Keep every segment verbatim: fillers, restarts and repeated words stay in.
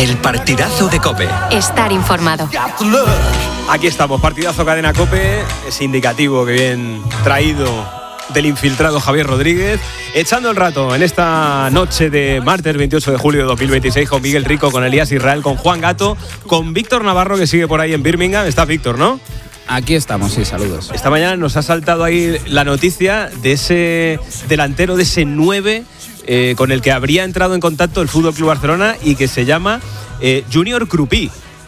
El partidazo de COPE. Estar informado. Aquí estamos, partidazo Cadena COPE. Es indicativo que bien traído del infiltrado Javier Rodríguez, echando el rato en esta noche de martes veintiocho de julio de dos mil veintiséis con Miguel Rico, con Elías Israel, con Juan Gato, con Víctor Navarro, que sigue por ahí en Birmingham. Está Víctor, ¿no? Aquí estamos, sí, saludos. Esta mañana nos ha saltado ahí la noticia de ese delantero, de ese nueve eh, con el que habría entrado en contacto el F C Barcelona y que se llama eh, Junior Krupí.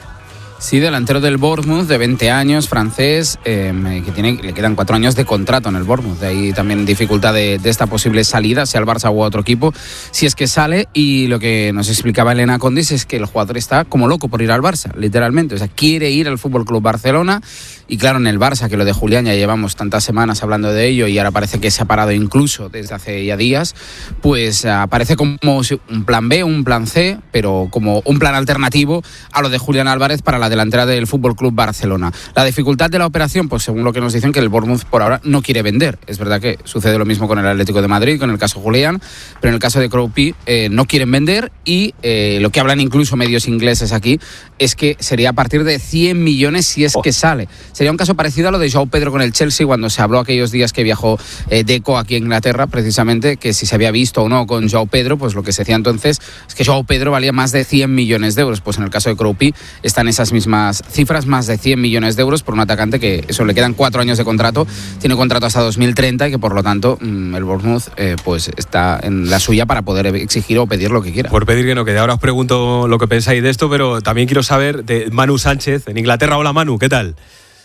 Sí, delantero del Bournemouth, de veinte años, francés, eh, que tiene, le quedan cuatro años de contrato en el Bournemouth. De ahí también dificultad de, de esta posible salida, sea al Barça o a otro equipo, si es que sale. Y lo que nos explicaba Elena Condis es que el jugador está como loco por ir al Barça, literalmente. O sea, quiere ir al F C Barcelona. Y claro, en el Barça, que lo de Julián ya llevamos tantas semanas hablando de ello y ahora parece que se ha parado incluso desde hace ya días, pues aparece como un plan B, un plan C, pero como un plan alternativo a lo de Julián Álvarez para la delantera del F C Barcelona. La dificultad de la operación, pues según lo que nos dicen, que el Bournemouth por ahora no quiere vender. Es verdad que sucede lo mismo con el Atlético de Madrid, con el caso Julián, pero en el caso de Krupí eh, no quieren vender y eh, lo que hablan incluso medios ingleses aquí es que sería a partir de cien millones si es que sale. Sería un caso parecido a lo de João Pedro con el Chelsea, cuando se habló aquellos días que viajó eh, Deco aquí en Inglaterra, precisamente, que si se había visto o no con João Pedro, pues lo que se decía entonces es que João Pedro valía más de cien millones de euros. Pues en el caso de Krupí están esas mismas cifras, más de cien millones de euros por un atacante que eso le quedan cuatro años de contrato, tiene contrato hasta dos mil treinta y que por lo tanto mmm, el Bournemouth eh, pues está en la suya para poder exigir o pedir lo que quiera. Por pedir que no quede. Ahora os pregunto lo que pensáis de esto, pero también quiero saber de Manu Sánchez en Inglaterra. Hola Manu, ¿qué tal?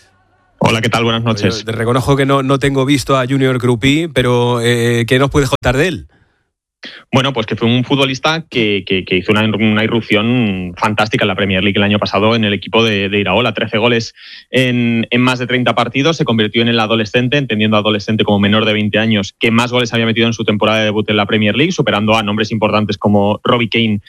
Hola, ¿qué tal? Buenas noches. Yo te reconozco que no, no tengo visto a Junior Krupí, pero eh, ¿qué nos puedes contar de él? Bueno, pues que fue un futbolista que, que, que hizo una, una irrupción fantástica en la Premier League el año pasado en el equipo de, de Iraola. trece goles en, en más de treinta partidos. Se convirtió en el adolescente, entendiendo adolescente como menor de veinte años, que más goles había metido en su temporada de debut en la Premier League, superando a nombres importantes como Robbie Keane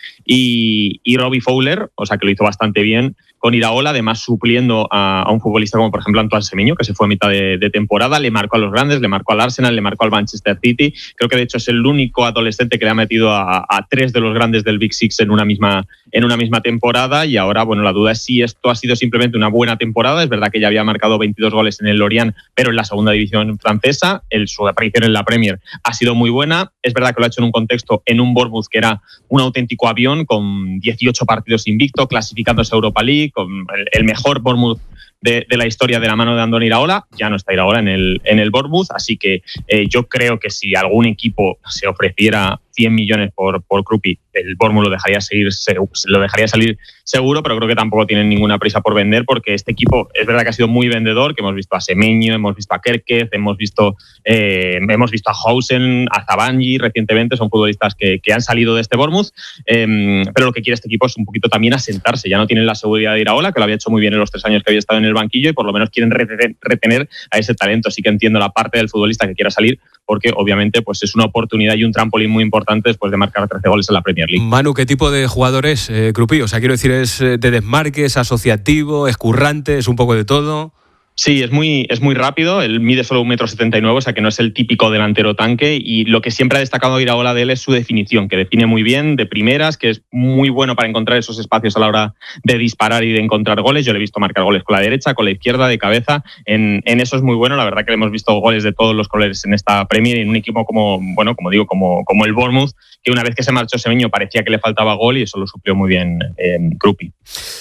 y, y Robbie Fowler. O sea que lo hizo bastante bien con Iraola, además supliendo a, a un futbolista como por ejemplo Antoine Semenyo, que se fue a mitad de, de temporada. Le marcó a los grandes, le marcó al Arsenal, le marcó al Manchester City. Creo que de hecho es el único adolescente que le ha metido a, a tres de los grandes del Big Six en una misma en una misma temporada. Y ahora, bueno, la duda es si esto ha sido simplemente una buena temporada. Es verdad que ya había marcado veintidós goles en el Lorient, pero en la segunda división francesa. El, su aparición en la Premier ha sido muy buena. Es verdad que lo ha hecho en un contexto, en un Bournemouth que era un auténtico avión, con dieciocho partidos invicto, clasificándose a Europa League, con el, el mejor Bournemouth de, de la historia de la mano de Andoni Iraola. Ya no está Iraola en el, en el Bournemouth, así que eh, yo creo que si algún equipo se ofreciera cien millones por, por Krupí, el Bournemouth lo dejaría, seguir, lo dejaría salir seguro, pero creo que tampoco tienen ninguna prisa por vender, porque este equipo es verdad que ha sido muy vendedor, que hemos visto a Semenyo, hemos visto a Kerkez, hemos visto, eh, hemos visto a Hausen, a Zabanji recientemente. Son futbolistas que, que han salido de este Bournemouth, eh, pero lo que quiere este equipo es un poquito también asentarse. Ya no tienen la seguridad de Iraola, que lo había hecho muy bien en los tres años que había estado en el banquillo, y por lo menos quieren retener, retener a ese talento. Sí que entiendo la parte del futbolista que quiera salir, porque obviamente pues es una oportunidad y un trampolín muy importante después de marcar trece goles en la Premier League. Manu, ¿qué tipo de jugador es eh, Krupí? O sea, quiero decir, ¿es de desmarque, es asociativo, es currante, es un poco de todo? Sí, es muy, es muy rápido. Él mide solo un metro setenta y nueve, o sea que no es el típico delantero tanque. Y lo que siempre ha destacado Iraola de él es su definición, que define muy bien de primeras, que es muy bueno para encontrar esos espacios a la hora de disparar y de encontrar goles. Yo le he visto marcar goles con la derecha, con la izquierda, de cabeza. En, en eso es muy bueno. La verdad que le hemos visto goles de todos los colores en esta Premier, en un equipo como, bueno, como digo, como, como el Bournemouth, que una vez que se marchó Semenyo parecía que le faltaba gol, y eso lo suplió muy bien eh, Krupí.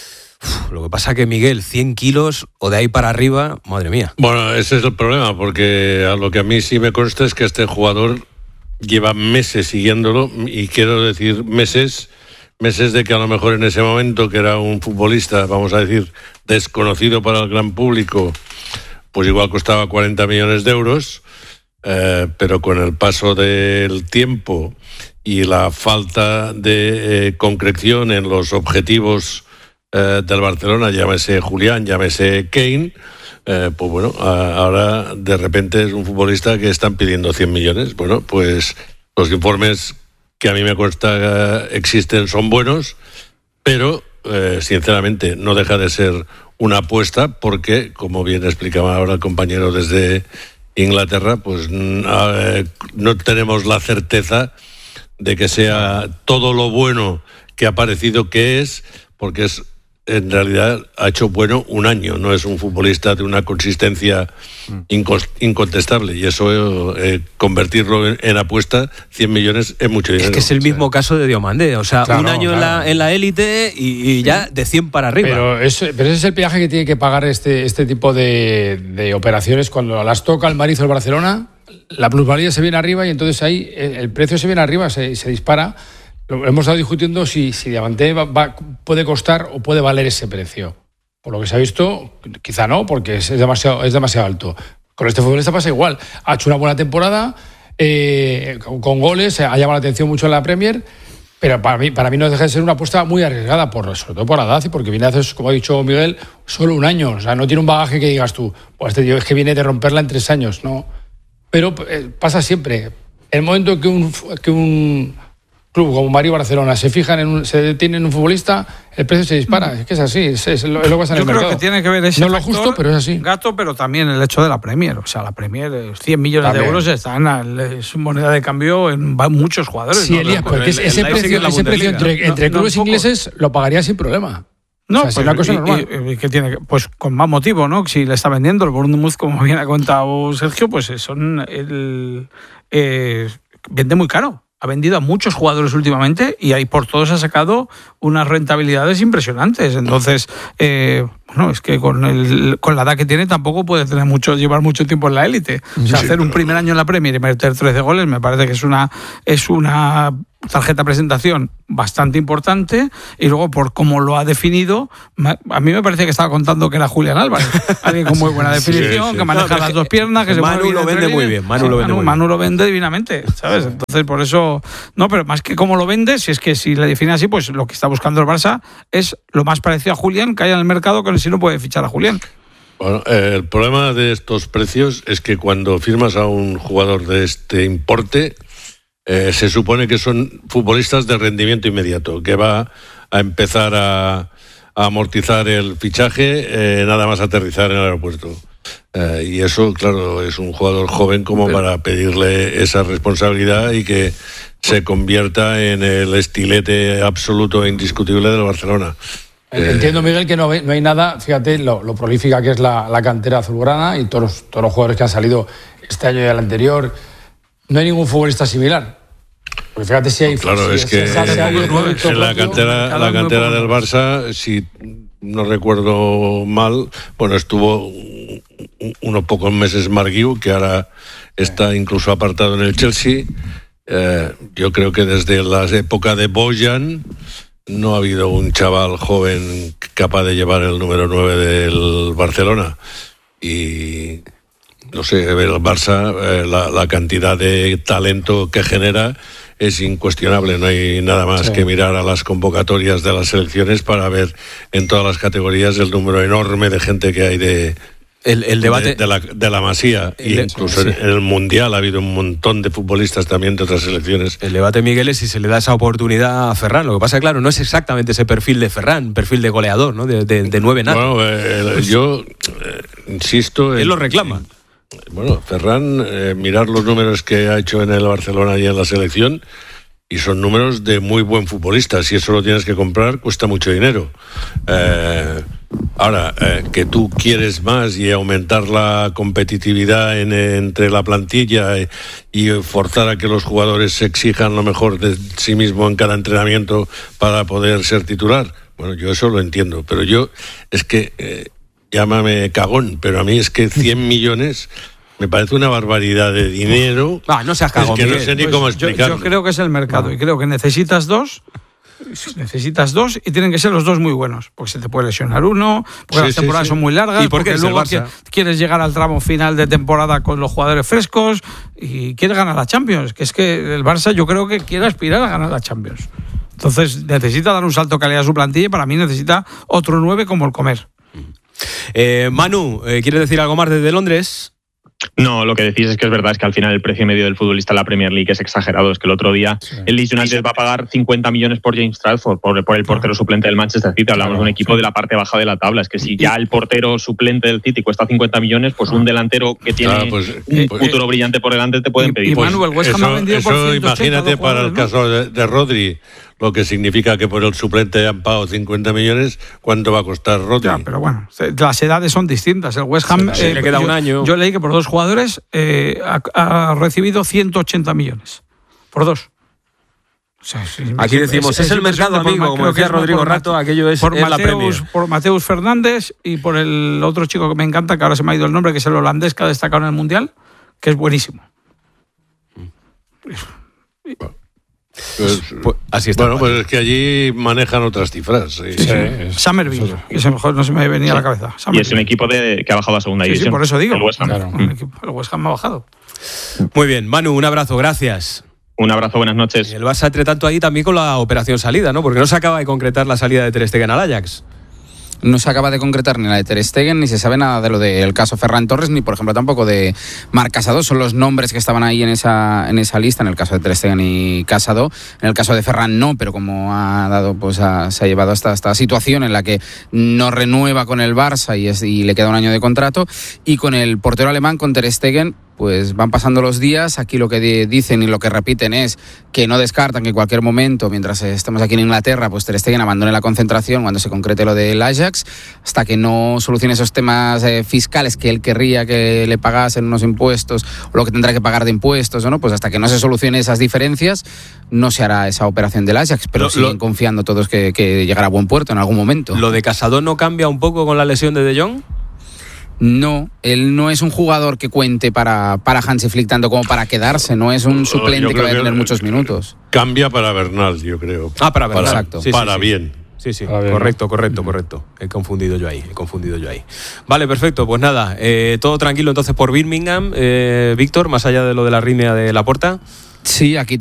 Uf, lo que pasa que, Miguel, cien kilos o de ahí para arriba, madre mía. Bueno, ese es el problema, porque a lo que a mí sí me consta es que este jugador lleva meses siguiéndolo, y quiero decir meses, meses de que a lo mejor en ese momento, que era un futbolista, vamos a decir, desconocido para el gran público, pues igual costaba cuarenta millones de euros, eh, pero con el paso del tiempo y la falta de eh, concreción en los objetivos Eh, del Barcelona, llámese Julián, llámese Kane, eh, pues bueno, a, ahora de repente es un futbolista que están pidiendo cien millones. Bueno, pues los informes que a mí me cuesta eh, existen, son buenos, pero eh, sinceramente no deja de ser una apuesta, porque, como bien explicaba ahora el compañero desde Inglaterra, pues eh, no tenemos la certeza de que sea todo lo bueno que ha parecido que es, porque es en realidad ha hecho bueno un año, no es un futbolista de una consistencia incos- incontestable, y eso eh, convertirlo en, en apuesta, cien millones es mucho dinero. Es que es el mismo caso de Diomandé, o sea, Claro, un año claro. en la en la élite y, y ya de cien para arriba. Pero, es, pero ese es el peaje que tiene que pagar este, este tipo de, de operaciones cuando las toca el Madrid o el Barcelona. La plusvalía se viene arriba y entonces ahí el, el precio se viene arriba, se, se dispara. Lo, hemos estado discutiendo si, si Diamanté va, va, puede costar o puede valer ese precio. Por lo que se ha visto, quizá no, porque es, es, demasiado, es demasiado alto. Con este futbolista pasa igual. Ha hecho una buena temporada, eh, con, con goles, ha llamado la atención mucho en la Premier, pero para mí, para mí no deja de ser una apuesta muy arriesgada, por, sobre todo por la edad y porque viene hace, como ha dicho Miguel, solo un año. O sea, no tiene un bagaje que digas tú, pues este tío es que viene de romperla en tres años, ¿no? Pero eh, pasa siempre. El momento que un, que un club como Madrid o Barcelona se fijan en un, se detiene en un futbolista, el precio se dispara. Es que es así, es, es lo, es lo que pasa en Yo el creo mercado. que tiene que ver ese no es lo factor, justo, pero es así. Gato, pero también el hecho de la Premier. O sea, la Premier, cien millones También. de euros están al- es moneda de cambio en va- muchos jugadores. Sí, ¿no? Elías, Con porque el- ese, el ese Leipzig precio, en la ese precio Bundesliga. entre, entre No, no, clubes poco. ingleses lo pagaría sin problema. No, O sea, es pues, una cosa y- normal. y- y que tiene, que- pues con más motivo, ¿no? Si le está vendiendo el Bournemouth, como bien ha contado Sergio, pues son el eh, vende muy caro. Ha vendido a muchos jugadores últimamente y ahí por todos ha sacado unas rentabilidades impresionantes. Entonces, eh, bueno, es que con el con la edad que tiene tampoco puede tener mucho llevar mucho tiempo en la élite. O sea, Sí, hacer un pero- primer año en la Premier y meter trece goles me parece que es una es una tarjeta de presentación bastante importante, y luego por cómo lo ha definido, ma- a mí me parece que estaba contando que era Julián Álvarez, alguien con muy buena definición, Sí, sí. que maneja No, pero las es dos que piernas, que se Manu mueve bien lo entre vende líneas. muy bien, Manu lo vende muy bien. Manu lo vende divinamente, ¿sabes? Entonces, por eso, no, pero más que cómo lo vende, si es que si le define así, pues lo que está buscando el Barça es lo más parecido a Julián que haya en el mercado, que si no puede fichar a Julián. Bueno, eh, el problema de estos precios es que cuando firmas a un jugador de este importe, eh, se supone que son futbolistas de rendimiento inmediato, que va a empezar a, a amortizar el fichaje eh, nada más aterrizar en el aeropuerto. Eh, y eso, claro, es un jugador joven como Pero- para pedirle esa responsabilidad y que se convierta en el estilete absoluto e indiscutible del Barcelona. Eh, Entiendo, Miguel, que no, ve- no hay nada, fíjate lo, lo prolífica que es la, la cantera azulgrana y todos, los- todos los jugadores que han salido este año y el anterior. No hay ningún futbolista similar. Porque fíjate si hay... Claro, si es que si- si- si hay un en producto la propio. cantera, la cantera del Barça, si no recuerdo mal, bueno, estuvo un- unos pocos meses Marguiu, que ahora está incluso apartado en el Chelsea. Eh, yo creo que desde la época de Bojan no ha habido un chaval joven capaz de llevar el número nueve del Barcelona. Y no sé, el Barça, eh, la, la cantidad de talento que genera es incuestionable. No hay nada más Sí. que mirar a las convocatorias de las selecciones para ver en todas las categorías el número enorme de gente que hay de, El, el debate... de, de la, de la Masía. El Y de- incluso sí. en, en el Mundial ha habido un montón de futbolistas también de otras selecciones. El debate, Miguel, es si se le da esa oportunidad a Ferran. Lo que pasa, claro, no es exactamente ese perfil de Ferran, perfil de goleador, ¿no? De, de, de nueve nada. Bueno, eh, yo eh, insisto... Él en- lo reclama. Bueno, Ferran, eh, mirar los números que ha hecho en el Barcelona y en la selección, y son números de muy buen futbolista. Si eso lo tienes que comprar, cuesta mucho dinero. Eh, ahora, eh, que tú quieres más y aumentar la competitividad en, entre la plantilla y, y forzar a que los jugadores se exijan lo mejor de sí mismo en cada entrenamiento para poder ser titular, bueno, yo eso lo entiendo. Pero yo, es que... Eh, llámame cagón, pero a mí es que cien millones me parece una barbaridad de dinero. Ah, no seas cagón, Es que no Miguel. sé ni Pues cómo yo, explicarlo. yo creo que es el mercado y creo que necesitas dos. Necesitas dos y tienen que ser los dos muy buenos, porque se te puede lesionar uno, porque Sí, las sí, temporadas sí. son muy largas, ¿Y por qué porque es el luego Barça? qui- quieres llegar al tramo final de temporada con los jugadores frescos y quieres ganar la Champions, que es que el Barça yo creo que quiere aspirar a ganar la Champions. Entonces necesita dar un salto de calidad a su plantilla y para mí necesita otro nueve como el Comer. Eh, Manu, eh, ¿quieres decir algo más desde Londres? No, lo que decís es que es verdad, es que al final el precio medio del futbolista en la Premier League es exagerado. Es que el otro día el Leeds United va a pagar cincuenta millones por James Trafford, por, por el portero suplente del Manchester City. Hablamos de un equipo de la parte baja de la tabla. Es que si ya el portero suplente del City cuesta cincuenta millones, pues un delantero que tiene Claro, pues, un pues, futuro brillante por delante te pueden y- pedir. y Pues, Manu, el West Ham ha eso, vendido por eso ciento ochenta imagínate dos para el jugadores, ¿no? caso de, de Rodri. lo que significa que por el suplente han pagado cincuenta millones, ¿cuánto va a costar Rodri? Ya, pero bueno, las edades son distintas. El West Ham sí, eh, le queda yo, un año. Yo leí que por dos jugadores eh, ha, ha recibido ciento ochenta millones. Por dos. O sea, sí, Aquí decimos, es, es, es el mercado, amigo, por, como decía Rodrigo Rato, aquello es, por es Mateus, la Premier. Por Mateus Fernández y por el otro chico que me encanta, que ahora se me ha ido el nombre, que es el holandés que ha destacado en el Mundial, que es buenísimo. Pues, pues, así está. Bueno, pues es que allí manejan otras cifras. Sí, sí, sí. Summerville, que es mejor, no se me venía sí. a la cabeza. Y es un equipo de, que ha bajado a segunda sí, división. Sí, por eso digo. El West Ham. Claro. El, equipo, el West Ham ha bajado. Muy bien, Manu, un abrazo, gracias. Un abrazo, buenas noches. Y el Barça, entre tanto, ahí también con la operación salida, ¿no? Porque no se acaba de concretar la salida de Ter Stegen al Ajax. No se acaba de concretar ni la de Ter Stegen, ni se sabe nada de lo del caso Ferran Torres, ni por ejemplo tampoco de Marc Casado. Son los nombres que estaban ahí en esa en esa lista, en el caso de Ter Stegen y Casado. En el caso de Ferran no, pero como ha dado, pues ha, se ha llevado hasta esta situación en la que no renueva con el Barça y, es, y le queda un año de contrato. Y con el portero alemán, con Ter Stegen, pues van pasando los días. Aquí lo que dicen y lo que repiten es que no descartan que en cualquier momento, mientras estemos aquí en Inglaterra, pues Ter Stegen abandone la concentración cuando se concrete lo del Ajax, hasta que no solucione esos temas eh, fiscales que él querría que le pagasen unos impuestos o lo que tendrá que pagar de impuestos, ¿no? Pues hasta que no se solucione esas diferencias, no se hará esa operación del Ajax, pero lo, siguen lo, confiando todos que, que llegará a buen puerto en algún momento. ¿Lo de Casado no cambia un poco con la lesión de De Jong? No, él no es un jugador que cuente para, para Hansi Flick tanto como para quedarse, no es un suplente que va a tener muchos minutos. Cambia para Bernal, yo creo. Ah, para Bernal. Para, Exacto. Sí, para sí, bien. Sí, sí, para correcto, bien. correcto, correcto. He confundido yo ahí, he confundido yo ahí. Vale, perfecto, pues nada, eh, todo tranquilo entonces por Birmingham. Eh, Víctor, más allá de lo de la arritmia de Laporta. Sí, aquí